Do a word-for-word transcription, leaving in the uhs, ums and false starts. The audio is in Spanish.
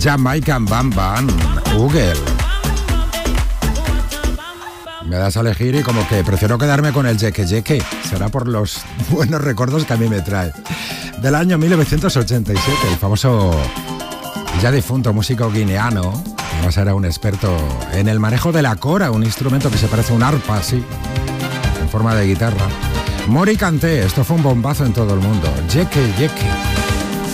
Jamaican Bam Bam, Google. Me das a elegir y como que prefiero quedarme con el Yeke Yeke. Será por los buenos recuerdos que a mí me trae. Del año mil novecientos ochenta y siete, el famoso ya difunto músico guineano, que además era un experto en el manejo de la cora, un instrumento que se parece a un arpa, así, en forma de guitarra. Mori Kanté, esto fue un bombazo en todo el mundo. Yeke Yeke.